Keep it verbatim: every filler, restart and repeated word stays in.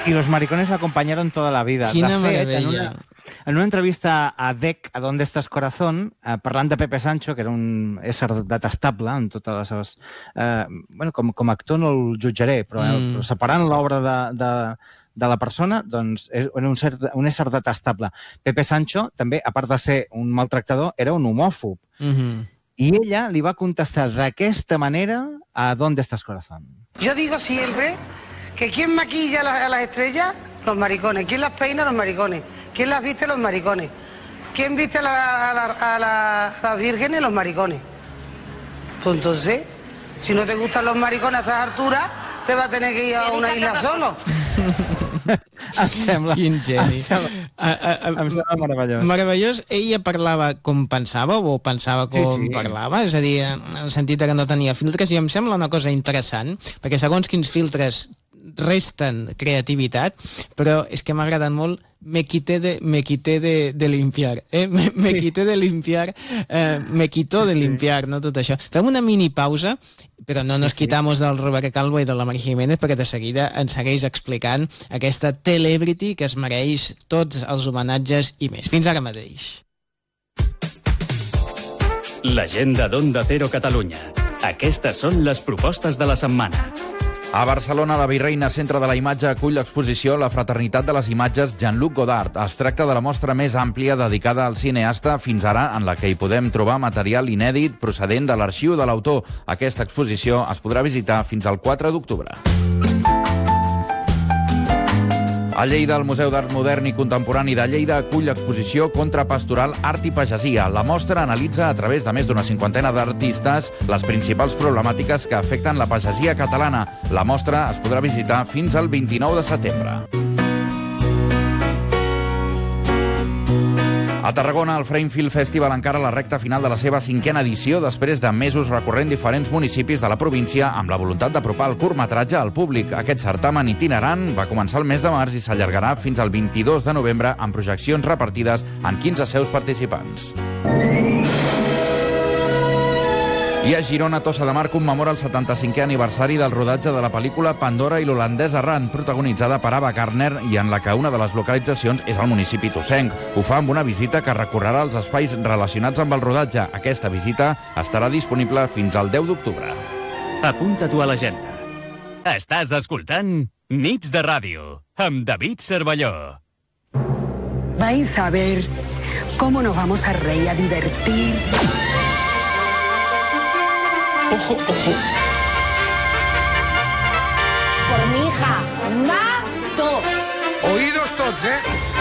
Y los maricones la acompañaron toda la vida. Quina de fet, meravella. en una, en una entrevista a D E C, a ¿Dónde estás corazón?, eh, parlant de Pepe Sancho, que era un ésser detestable en totes les seves... Eh, bueno, com, com a actor no el jutjaré, però, mm. però separant l'obra de, de, de la persona, doncs és un, cert, un ésser detestable. Pepe Sancho, també, a part de ser un maltractador, era un homòfob. Mm-hmm. I ella li va contestar d'aquesta manera a ¿Dónde estás corazón? Yo digo siempre que ¿quién maquilla a las, a las estrellas? Los maricones. ¿Quién las peina? Los maricones. ¿Quién las viste? Los maricones. ¿Quién viste a, la, a, la, a, la, a las vírgenes? Los maricones. Pues entonces, si no te gustan los maricones a estas alturas, te vas a tener que ir a una isla solo. Em sembla... Quin geni. Em sembla, a, a, a, em sembla meravellós. Meravellós. Ella parlava com pensava o pensava com sí, sí. parlava? És a dir, en el sentit que no tenia filtres, i em sembla una cosa interessant, perquè segons quins filtres resten creativitat, però és que m'ha agradat molt me quité de, me quité de, de limpiar, eh? me, me sí. quité de limpiar, eh, me quitó de limpiar, no tot això. Fem una mini pausa, però no nos quitamos del Robert Calvo i de la Maria Jiménez, perquè de seguida ens segueix explicant aquesta celebrity que es mereix tots els homenatges i més. Fins ara mateix. L'agenda d'Onda Cero Catalunya. Aquestes són les propostes de la setmana. A Barcelona, la Virreina, centre de la imatge, acull l'exposició La fraternitat de les imatges Jean-Luc Godard. Es tracta de la mostra més àmplia dedicada al cineasta fins ara, en la que hi podem trobar material inèdit procedent de l'arxiu de l'autor. Aquesta exposició es podrà visitar fins al quatre d'octubre. A Lleida, el Museu d'Art Modern i Contemporani de Lleida acull l'exposició Contrapastoral Art i Pagesia. La mostra analitza a través de més d'una cinquantena d'artistes les principals problemàtiques que afecten la pagesia catalana. La mostra es podrà visitar fins al vint-i-nou de setembre. A Tarragona, el Frame Film Festival encara la recta final de la seva cinquena edició després de mesos recorrent diferents municipis de la província amb la voluntat d'apropar el curtmetratge al públic. Aquest certamen itinerant va començar el mes de març i s'allargarà fins al vint-i-dos de novembre amb projeccions repartides en quinze seus participants. I a Girona, Tossa de Mar commemora el setanta-cinquè aniversari del rodatge de la pel·lícula Pandora i l'holandès errant, protagonitzada per Ava Gardner i en la que una de les localitzacions és el municipi tossenc. Ho fa amb una visita que recorrerà els espais relacionats amb el rodatge. Aquesta visita estarà disponible fins al deu d'octubre. Apunta-t'ho a l'agenda. Estàs escoltant Nits de Ràdio amb David Cervelló. Vais a ver cómo nos vamos a reír, a divertir. Ojo, ojo. Por mi hija, mato. Oídos tots, eh?